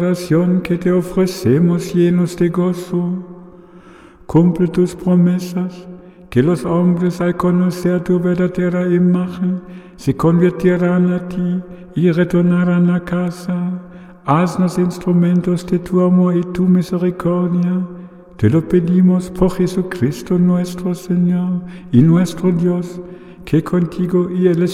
oración que te ofrecemos llenos de gozo. Cumple tus promesas, que los hombres al conocer tu verdadera imagen se convirtieran a ti y retornarán a casa. Haznos instrumentos de tu amor y tu misericordia. Te lo pedimos por Jesucristo nuestro Señor y nuestro Dios, que contigo y el